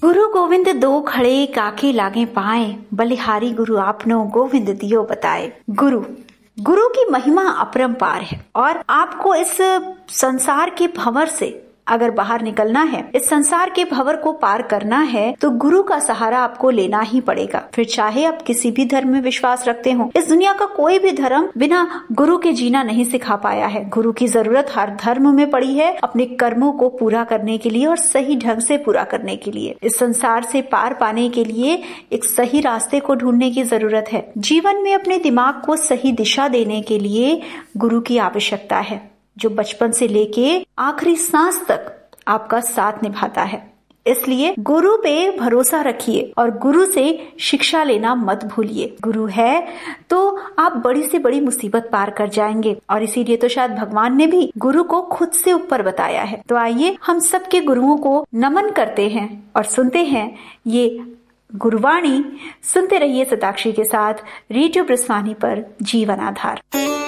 गुरु गोविंद दो खड़े काके लागे पाए, बलिहारी गुरु आपनो गोविंद दियो बताए। गुरु की महिमा अपरंपार है और आपको इस संसार के भंवर से अगर बाहर निकलना है, इस संसार के भंवर को पार करना है, तो गुरु का सहारा आपको लेना ही पड़ेगा। फिर चाहे आप किसी भी धर्म में विश्वास रखते हो, इस दुनिया का कोई भी धर्म बिना गुरु के जीना नहीं सिखा पाया है। गुरु की जरूरत हर धर्म में पड़ी है अपने कर्मों को पूरा करने के लिए और सही ढंग से पूरा करने के लिए। इस संसार से पार पाने के लिए एक सही रास्ते को ढूंढने की जरूरत है। जीवन में अपने दिमाग को सही दिशा देने के लिए गुरु की आवश्यकता है, जो बचपन से लेके आखिरी सांस तक आपका साथ निभाता है। इसलिए गुरु पे भरोसा रखिए और गुरु से शिक्षा लेना मत भूलिए। गुरु है तो आप बड़ी से बड़ी मुसीबत पार कर जाएंगे और इसीलिए तो शायद भगवान ने भी गुरु को खुद से ऊपर बताया है। तो आइए हम सबके गुरुओं को नमन करते हैं और सुनते हैं ये गुरुवाणी। सुनते रहिए शताक्षी के साथ रेडियो ब्रह्मवाणी पर जीवन आधार।